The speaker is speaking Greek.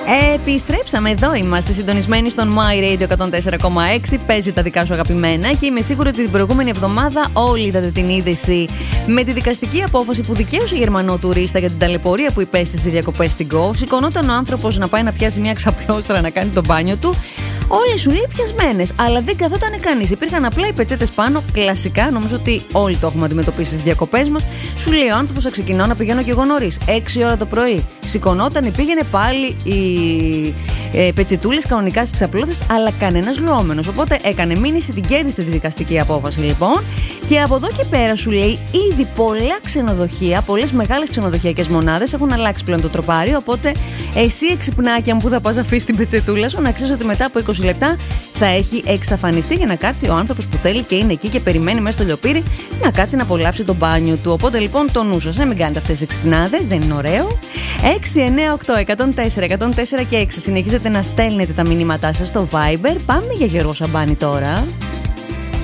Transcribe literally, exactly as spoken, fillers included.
Επιστρέψαμε, εδώ είμαστε συντονισμένοι στον My Radio εκατόν τέσσερα κόμμα έξι. Παίζει τα δικά σου αγαπημένα και είμαι σίγουρη ότι την προηγούμενη εβδομάδα όλοι είδατε την είδηση με τη δικαστική απόφαση που δικαίωσε Γερμανό τουρίστα για την ταλαιπωρία που υπέστη στις διακοπές στην Go. Σηκωνόταν ο άνθρωπος να πάει να πιάσει μια ξαπλώστρα να κάνει το μπάνιο του. Όλες σου λέει πιασμένες, αλλά δεν καθότανε κανείς. Υπήρχαν απλά οι πετσέτες πάνω, κλασικά. Νομίζω ότι όλοι το έχουμε αντιμετωπίσει στις διακοπές μας. Σου λέει ο άνθρωπος, θα ξεκινώ να πηγαίνω και εγώ νωρίς. έξι ώρα το πρωί. Σηκωνόταν, πήγαινε πάλι οι ε, πετσετούλες κανονικά στις ξαπλώστρες, αλλά κανένας λουόμενος. Οπότε έκανε μήνυση, την κέρδισε τη δικαστική απόφαση λοιπόν. Και από εδώ και πέρα σου λέει, ήδη πολλά ξενοδοχεία, πολλές μεγάλες ξενοδοχειακές μονάδες έχουν αλλάξει πλέον το τροπάριο. Οπότε εσύ εξυπνάκια μου που θα πας να αφήσεις την πετσετούλα σου, να ξέρεις ότι μετά από είκοσι λεπτά θα έχει εξαφανιστεί για να κάτσει ο άνθρωπος που θέλει και είναι εκεί και περιμένει μέσα στο λιοπύρι να κάτσει να απολαύσει το μπάνιο του. Οπότε λοιπόν το νου σας, να μην κάνετε αυτές τις εξυπνάδες, δεν είναι ωραίο. έξι εννιά οκτώ εκατόν τέσσερα εκατόν τέσσερα και έξι. Συνεχίζετε να στέλνετε τα μηνύματά σας στο Viber. Πάμε για Γιώργο Σαμπάνη τώρα.